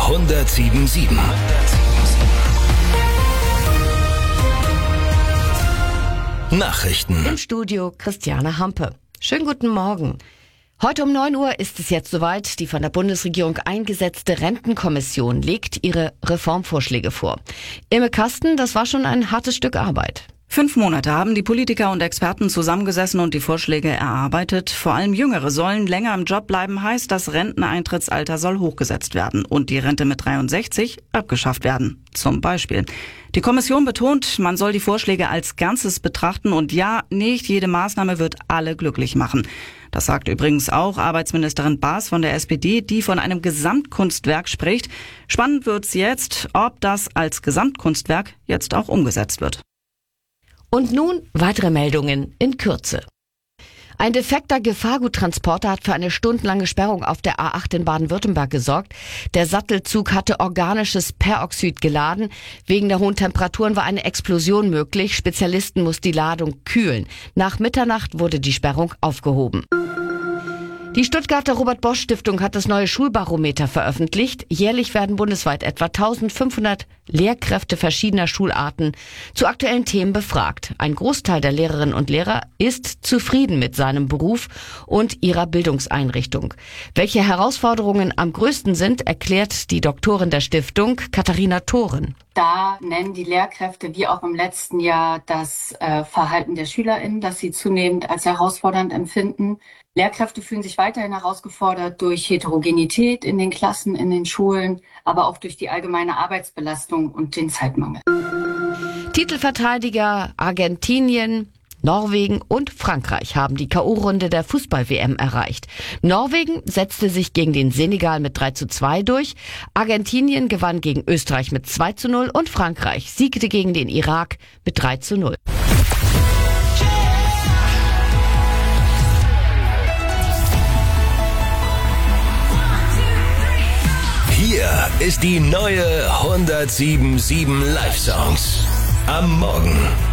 107.7. Nachrichten. Im Studio Christiane Hampe. Schönen guten Morgen. Heute um 9 Uhr ist es jetzt soweit. Die von der Bundesregierung eingesetzte Rentenkommission legt ihre Reformvorschläge vor. Imme Kasten, das war schon ein hartes Stück Arbeit. 5 Monate haben die Politiker und Experten zusammengesessen und die Vorschläge erarbeitet. Vor allem Jüngere sollen länger im Job bleiben, heißt, das Renteneintrittsalter soll hochgesetzt werden und die Rente mit 63 abgeschafft werden. Zum Beispiel. Die Kommission betont, man soll die Vorschläge als Ganzes betrachten und ja, nicht jede Maßnahme wird alle glücklich machen. Das sagt übrigens auch Arbeitsministerin Baas von der SPD, die von einem Gesamtkunstwerk spricht. Spannend wird's jetzt, ob das als Gesamtkunstwerk jetzt auch umgesetzt wird. Und nun weitere Meldungen in Kürze. Ein defekter Gefahrguttransporter hat für eine stundenlange Sperrung auf der A8 in Baden-Württemberg gesorgt. Der Sattelzug hatte organisches Peroxid geladen. Wegen der hohen Temperaturen war eine Explosion möglich. Spezialisten mussten die Ladung kühlen. Nach Mitternacht wurde die Sperrung aufgehoben. Die Stuttgarter Robert-Bosch-Stiftung hat das neue Schulbarometer veröffentlicht. Jährlich werden bundesweit etwa 1500 Lehrkräfte verschiedener Schularten zu aktuellen Themen befragt. Ein Großteil der Lehrerinnen und Lehrer ist zufrieden mit seinem Beruf und ihrer Bildungseinrichtung. Welche Herausforderungen am größten sind, erklärt die Doktorin der Stiftung, Katharina Thoren. Da nennen die Lehrkräfte wie auch im letzten Jahr das Verhalten der SchülerInnen, das sie zunehmend als herausfordernd empfinden. Lehrkräfte fühlen sich weiterhin herausgefordert durch Heterogenität in den Klassen, in den Schulen, aber auch durch die allgemeine Arbeitsbelastung und den Zeitmangel. Titelverteidiger Argentinien, Norwegen und Frankreich haben die K.O.-Runde der Fußball-WM erreicht. Norwegen setzte sich gegen den Senegal mit 3:2 durch, Argentinien gewann gegen Österreich mit 2:0 und Frankreich siegte gegen den Irak mit 3:0. Hier ist die neue 107.7 Live-Songs. Am Morgen.